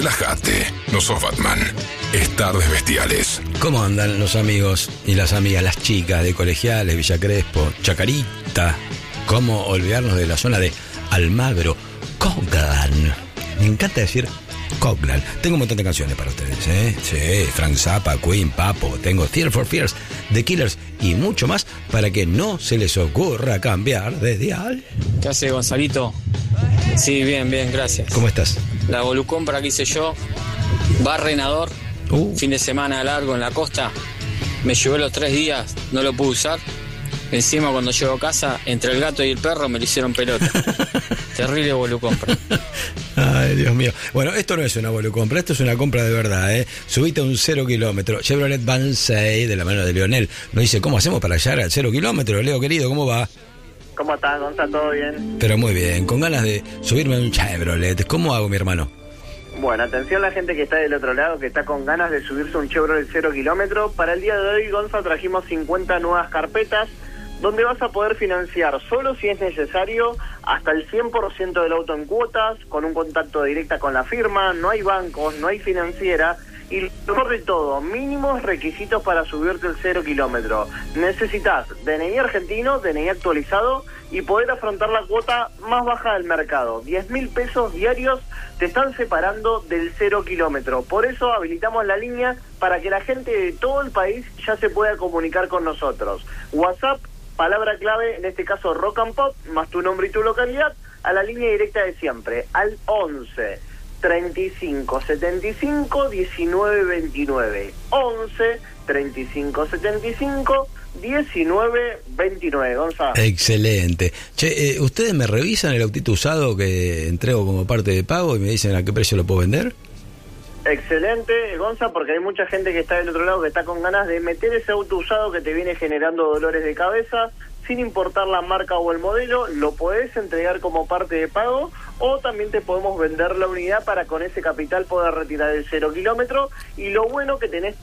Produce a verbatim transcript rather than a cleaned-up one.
Relájate, no sos Batman. Es Tardes Bestiales. ¿Cómo andan los amigos y las amigas, las chicas de Colegiales, Villa Crespo, Chacarita? ¿Cómo olvidarnos de la zona de Almagro, Coglan? Me encanta decir Coglan. Tengo un montón de canciones para ustedes, ¿eh? Sí, Frank Zappa, Queen, Papo. Tengo Tears for Fears, The Killers y mucho más para que no se les ocurra cambiar de dial. ¿Qué hace, Gonzalito? Sí, bien, bien, gracias. ¿Cómo estás? La volucompra que hice yo, barrenador, uh. fin de semana largo en la costa, me llevé los tres días, no lo pude usar. Encima cuando llego a casa, entre el gato y el perro me lo hicieron pelota. Terrible volucompra. Ay, Dios mío. Bueno, esto no es una volucompra, esto es una compra de verdad, ¿eh? Subite a un cero kilómetro. Chevrolet Vansay, de la mano de Leonel, nos dice, ¿cómo hacemos para llegar al cero kilómetro? Leo, querido, ¿cómo va? ¿Cómo estás, Gonzalo? ¿Todo bien? Pero muy bien, con ganas de subirme a un Chevrolet. ¿Cómo hago, mi hermano? Bueno, atención a la gente que está del otro lado, que está con ganas de subirse a un Chevrolet cero kilómetro. Para el día de hoy, Gonzalo, trajimos cincuenta nuevas carpetas, donde vas a poder financiar, solo si es necesario, hasta el cien por ciento del auto en cuotas, con un contacto directo con la firma, no hay bancos, no hay financiera, y lo mejor de todo, mínimos requisitos para subirte el cero kilómetro. Necesitas D N I argentino, D N I actualizado, y poder afrontar la cuota más baja del mercado. diez mil pesos diarios te están separando del cero kilómetro. Por eso habilitamos la línea para que la gente de todo el país ya se pueda comunicar con nosotros. WhatsApp, palabra clave, en este caso Rock and Pop, más tu nombre y tu localidad, a la línea directa de siempre, al once, treinta y cinco, setenta y cinco, diecinueve, veintinueve. once, treinta y cinco, setenta y cinco, diecinueve, veintinueve. Gonzalo. Excelente. Che, eh, ¿ustedes me revisan el autito usado que entrego como parte de pago y me dicen a qué precio lo puedo vender? Excelente, Gonza, porque hay mucha gente que está del otro lado que está con ganas de meter ese auto usado que te viene generando dolores de cabeza, sin importar la marca o el modelo, lo podés entregar como parte de pago o también te podemos vender la unidad para con ese capital poder retirar el cero kilómetro. Y lo bueno que tenés